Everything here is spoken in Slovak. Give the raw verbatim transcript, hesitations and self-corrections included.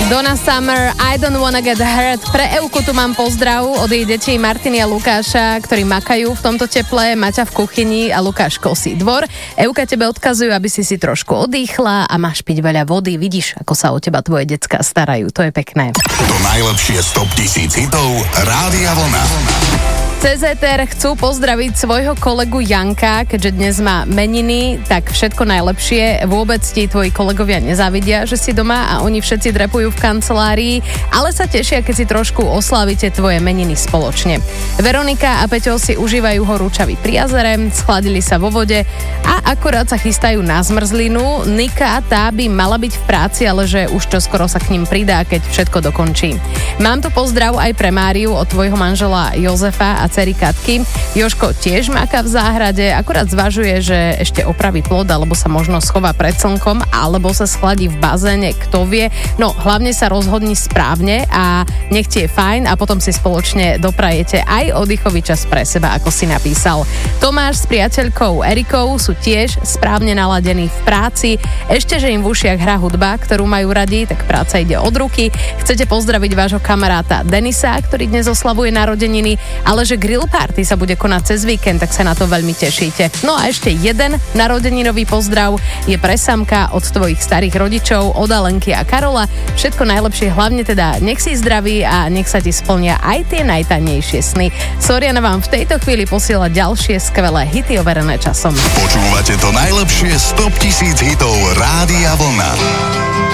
Donna Summer, I don't wanna get hurt. Pre Euku tu mám pozdrav od jej detí Martiny a Lukáša, ktorí makajú v tomto teple, Maťa v kuchyni a Lukáš kosí dvor. Euka tebe odkazujú, aby si si trošku odýchla a máš piť veľa vody. Vidíš, ako sa o teba tvoje decká starajú. To je pekné. To najlepšie z top tisíc hitov Rádia Vlna. cé zet er chcú pozdraviť svojho kolegu Janka, keďže dnes má meniny, tak všetko najlepšie. Vôbec ti tvoji kolegovia nezávidia, že si doma a oni všetci drepujú v kancelárii, ale sa tešia, keď si trošku oslávite tvoje meniny spoločne. Veronika a Peťo si užívajú horúčavy pri jazere, schladili sa vo vode a akorát sa chystajú na zmrzlinu. Nika, tá by mala byť v práci, ale že už čoskoro sa k ním pridá, keď všetko dokončí. Mám tu pozdrav aj pre Máriu od tvojho manžela Jozefa a dcery Katky. Jožko tiež máka v záhrade, akurát zvažuje, že ešte opraví plod, alebo sa možno schová pred slnkom, alebo sa schladí v bazéne, kto vie. No, hlavne sa rozhodni správne a nech ti je fajn a potom si spoločne doprajete aj oddychový čas pre seba, ako si napísal. Tomáš s priateľkou Erikou sú tiež správne naladení v práci. Ešte, že im v ušiach hrá hudba, ktorú majú radi, tak práca ide od ruky. Chcete pozdraviť vášho kamaráta Denisa, ktorý dnes oslavuje narodeniny, ale že grill party sa bude konať cez víkend, tak sa na to veľmi tešíte. No a ešte jeden narodeninový pozdrav je pre Samka od tvojich starých rodičov, od Alenky a Karola. Všetko najlepšie, hlavne teda nech si zdravý a nech sa ti splnia aj tie najtajnejšie sny. Soriana vám v tejto chvíli posiela ďalšie skvelé hity overené časom. Počúvate to najlepšie z top tisíc hitov Rádia Vlna.